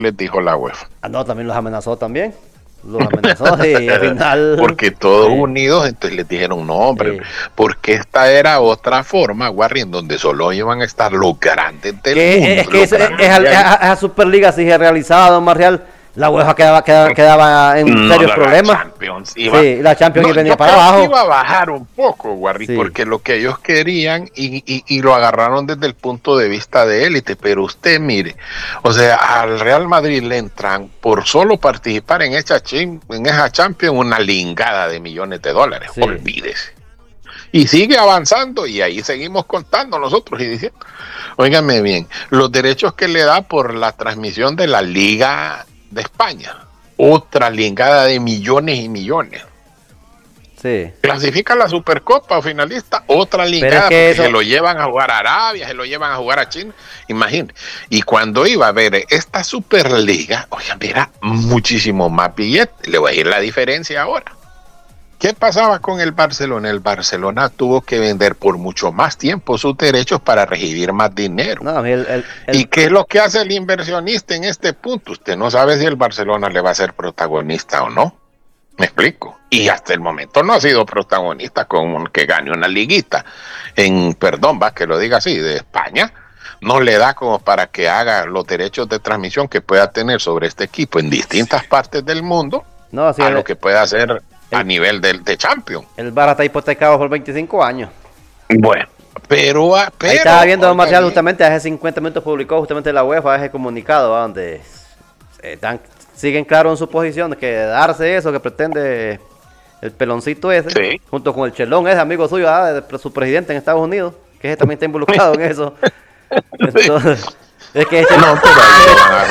les dijo la UEFA. Ah, no, también los amenazó también. Los amenazó y al final... Porque todos unidos, entonces les dijeron, no, hombre, Sí. porque esta era otra forma, Warri, en donde solo iban a estar los grandes del mundo. Es que los eso, grandes de ahí. esa Superliga si se realizaba, don Marcial, la UEFA quedaba en serios problemas. Champions iba, Sí, la Champions no, venía yo para creo que abajo. iba a bajar un poco, Warri, Sí. porque lo que ellos querían y lo agarraron desde el punto de vista de élite, pero usted mire, o sea, al Real Madrid le entran por solo participar en esa Champions una lingada de millones de dólares, Sí. olvídese. Y sigue avanzando y ahí seguimos contando nosotros y diciendo, óigame bien, los derechos que le da por la transmisión de la Liga de España, otra ligada de millones y millones. Sí. Clasifica la Supercopa o finalista, otra ligada, es que porque eso... se lo llevan a jugar a Arabia, se lo llevan a jugar a China, imagínate. Y cuando iba a ver esta Superliga, oigan, era muchísimo más billete. Le voy a decir la diferencia ahora. ¿Qué pasaba con el Barcelona? El Barcelona tuvo que vender por mucho más tiempo sus derechos para recibir más dinero. No, ¿Y qué es lo que hace el inversionista en este punto? Usted no sabe si el Barcelona le va a ser protagonista o no. ¿Me explico? Y hasta el momento no ha sido protagonista con que gane una liguita que lo diga así, de España. No le da como para que haga los derechos de transmisión que pueda tener sobre este equipo en distintas partes del mundo, no, sí, lo que pueda hacer a nivel de Champions. El Barça está hipotecado por 25 años. Bueno, pero Ahí estaba viendo, don Marcial, justamente hace 50 minutos publicó justamente la UEFA ese comunicado donde siguen claros en su posición que darse eso que pretende el peloncito ese, sí, junto con el chelón ese amigo suyo, su presidente en Estados Unidos, que ese también está involucrado en eso. Entonces, es que este... No, pero ahí lo van a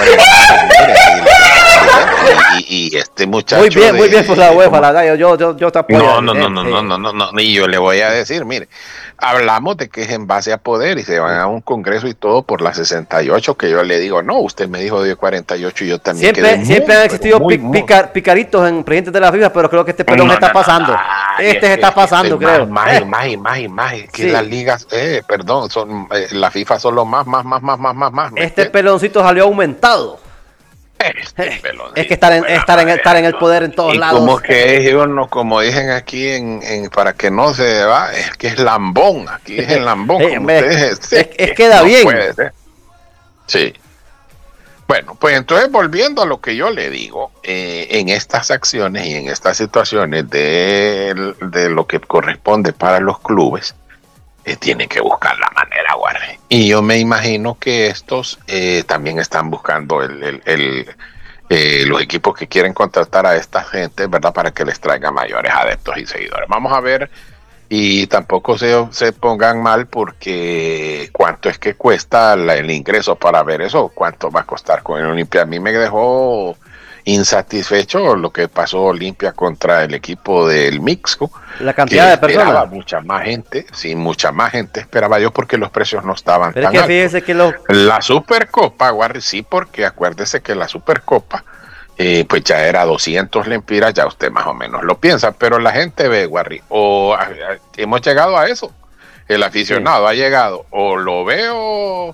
ver. Y este muchacho. Muy bien por la UEFA, la verdad, yo te apoyo. No. Y yo le voy a decir, mire, hablamos de que es en base a poder y se van a un congreso y todo por la 68, que yo le digo, no, usted me dijo de 48 y yo también. Siempre han existido picaritos en presidentes de la FIFA, pero creo que este pelón está pasando. Se está pasando, creo. Más, que las ligas, la FIFA son los más. Este peloncito salió aumentado. Es que estar en el poder en todos lados. Como que uno, como dicen aquí para que no se va, es que es lambón, aquí es el lambón. Es que da bien. Puede ser. Sí. Bueno, pues entonces volviendo a lo que yo le digo, en estas acciones y en estas situaciones de lo que corresponde para los clubes, tienen que buscar la manera, Warren. Y yo me imagino que estos también están buscando los equipos que quieren contratar a esta gente, ¿verdad? Para que les traiga mayores adeptos y seguidores. Vamos a ver, y tampoco se pongan mal porque cuánto es que cuesta el ingreso para ver eso, cuánto va a costar con el Olimpia. A mí me dejó insatisfecho lo que pasó Olimpia contra el equipo del Mixco. La cantidad de personas. Mucha más gente esperaba yo porque los precios no estaban pero tan es que fíjese altos. que La Supercopa, Warri, sí, porque acuérdese que la Supercopa pues ya era 200 lempiras, ya usted más o menos lo piensa, pero la gente ve, Warri, hemos llegado a eso, el aficionado ha llegado, o lo veo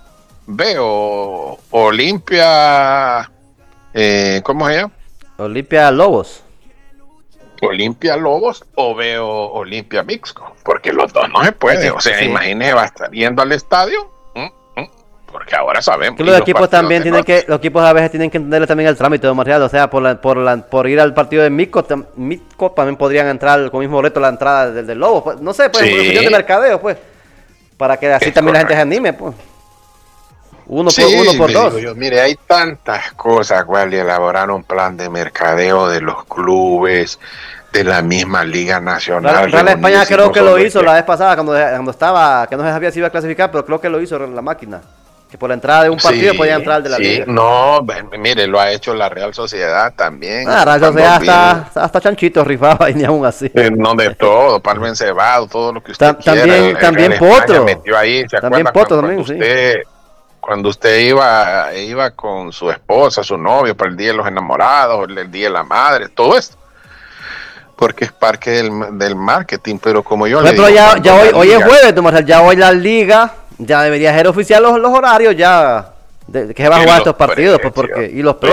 Olimpia, ¿cómo se llama? Olimpia Lobos. Olimpia Lobos o veo Olimpia Mixco, porque los dos no se puede, o sea, imagínese, va a estar yendo al estadio, porque ahora sabemos que los equipos también los equipos a veces tienen que entenderle también el trámite, don Marcial, o sea, por ir al partido de Mixco también podrían entrar con el mismo boleto la entrada del Lobos, pues, no sé, pues, por cuestión de mercadeo, pues, para que así también la gente se anime, pues. Uno por dos. Mire, hay tantas cosas, cual elaborar un plan de mercadeo de los clubes, de la misma Liga Nacional. Real España creo que lo hizo la vez pasada cuando estaba, que no se sabía si iba a clasificar, pero creo que lo hizo la máquina. Que por la entrada de un partido podía entrar de la Liga. No, mire, lo ha hecho la Real Sociedad también. La Real Sociedad hasta chanchito rifaba y ni aún así. No de todo, palmen cebado, todo lo que usted quiera. También Potro. Metió ahí, ¿se también Potro también, cuando usted iba con su esposa, su novio, para el Día de los Enamorados, el Día de la Madre, todo esto. Porque es parte del marketing, pero como yo le digo... Pero hoy es jueves, Tomás, ya hoy la Liga ya debería ser oficial los horarios ya que se van a jugar estos partidos, pues, y los precios.